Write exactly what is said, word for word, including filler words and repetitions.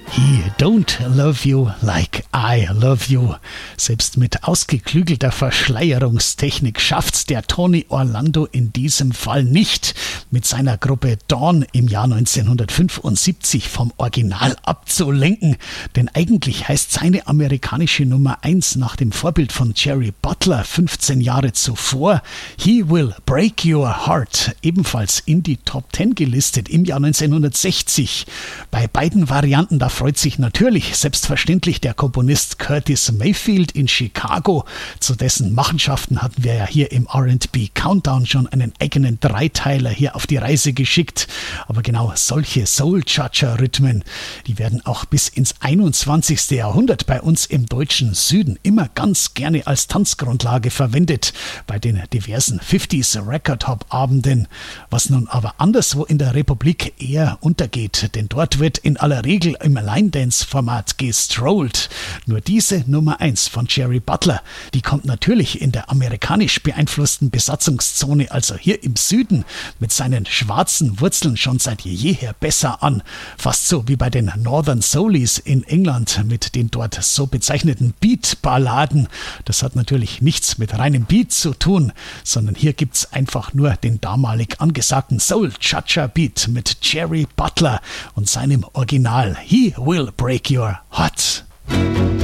He don't love you like I love you. Selbst mit ausgeklügelter Verschleierungstechnik schafft's der Tony Orlando in diesem Fall nicht, mit seiner Gruppe Dawn im Jahr neunzehnhundertfünfundsiebzig vom Original abzulenken. Denn eigentlich heißt seine amerikanische Nummer eins nach dem Vorbild von Jerry Butler fünfzehn Jahre zuvor He Will Break Your Heart, ebenfalls in die Top zehn gelistet im Jahr neunzehnhundertsechzig. Bei beiden Varianten, da freut sich natürlich selbstverständlich der Komponist Curtis Mayfield in Chicago. Zu dessen Machenschaften hatten wir ja hier im R and B Countdown schon einen eigenen Dreiteiler hier auf die Reise geschickt. Aber genau solche Soul-Cha-Cha-Rhythmen, die werden auch bis ins einundzwanzigste Jahrhundert bei uns im deutschen Süden immer ganz gerne als Tanzgrundlage verwendet bei den diversen fünfziger Record-Hop-Abenden, was nun aber anderswo in der Republik eher untergeht, denn dort wird in aller Regel im Line-Dance-Format gestrollt. Nur diese Nummer eins von Jerry Butler, die kommt natürlich in der amerikanisch beeinflussten Besatzungszone, also hier im Süden, mit seinen schwarzen Wurzeln schon seit jeher besser an. Fast so wie bei den Northern Soulies in England mit den dort so bezeichneten Beat-Balladen. Das hat natürlich nichts mit reinem Beat zu tun, sondern hier gibt's einfach nur den damalig angesagten Soul-Cha-Cha-Beat mit Jerry Butler und seinem Original He Will Break Your Heart.